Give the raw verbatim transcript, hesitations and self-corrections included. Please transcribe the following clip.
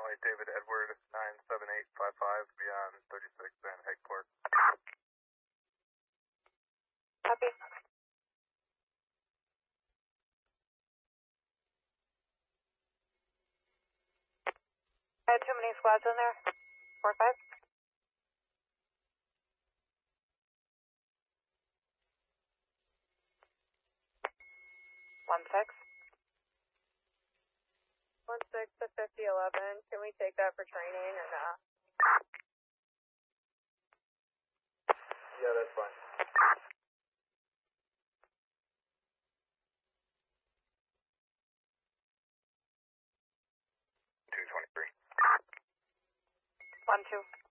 runway David Edward nine seven eight five five beyond thirty-six and Hegport. Copy. I had too many squads in there. Four five. One six. One six to fifty eleven. Can we take that for training or not? Yeah, that's fine. Two twenty three. One two.